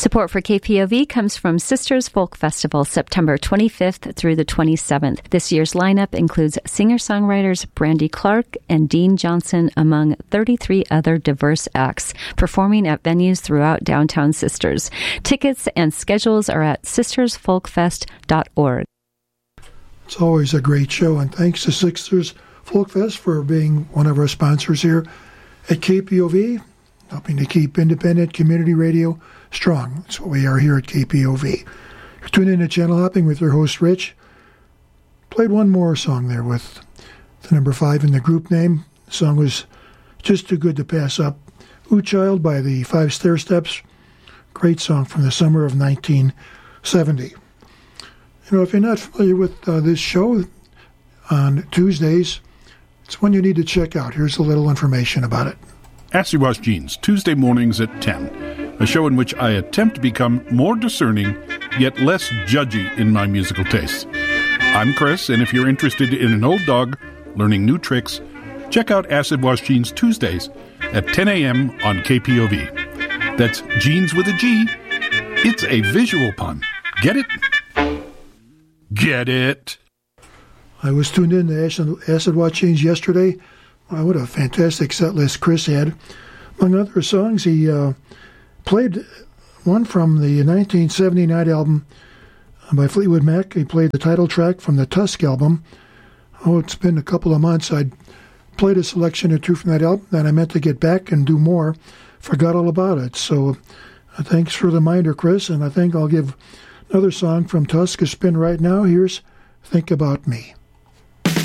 Support for KPOV comes from Sisters Folk Festival, September 25th through the 27th. This year's lineup includes singer-songwriters Brandy Clark and Dean Johnson, among 33 other diverse acts, performing at venues throughout downtown Sisters. Tickets and schedules are at sistersfolkfest.org. It's always a great show, and thanks to Sisters Folk Fest for being one of our sponsors here at KPOV, helping to keep independent community radio strong. That's what we are here at KPOV. You're tuned in to Channel Hopping with your host, Rich. Played one more song there with the number 5 in the group name. The song was Just Too Good to Pass Up. Ooh Child by the Five Stairsteps. Great song from the summer of 1970. You know, if you're not familiar with this show on Tuesdays, it's one you need to check out. Here's a little information about it. Acid Wash Jeans, Tuesday mornings at 10, a show in which I attempt to become more discerning, yet less judgy in my musical tastes. I'm Chris, and if you're interested in an old dog learning new tricks, check out Acid Wash Jeans Tuesdays at 10 a.m. on KPOV. That's jeans with a G. It's a visual pun. Get it? Get it? I was tuned in to Acid Wash Jeans yesterday. Wow, what a fantastic set list Chris had. Among other songs, he played one from the 1979 album by Fleetwood Mac. He played the title track from the Tusk album. Oh, it's been a couple of months. I'd played a selection or two from that album, and I meant to get back and do more. Forgot all about it. So thanks for the reminder, Chris, and I think I'll give another song from Tusk a spin right now. Here's Think About Me.